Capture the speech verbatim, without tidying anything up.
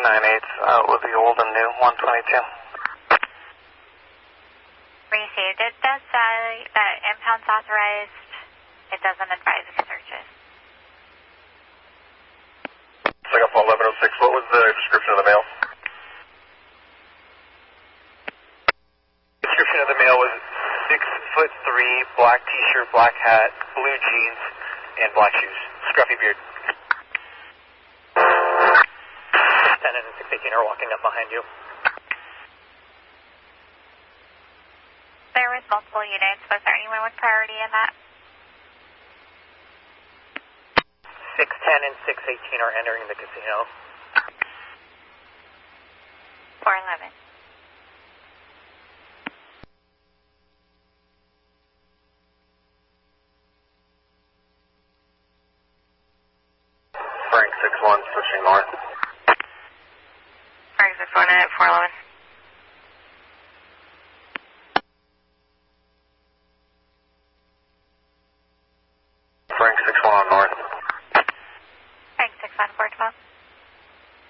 nine eight uh, with the old and new one twenty-two. Received. It does say that impound's authorized. It doesn't advise of searches. Singapore eleven oh six, what was the description of the mail? Description of the mail was six foot three, black t-shirt, black hat, blue jeans, and black shoes. Scruffy beard. ten and six eighteen are walking up behind you. There was multiple units. Was there anyone with priority in that? six ten and six eighteen are entering the casino. four eleven. Frank six one, switching north. Frank six one at four eleven.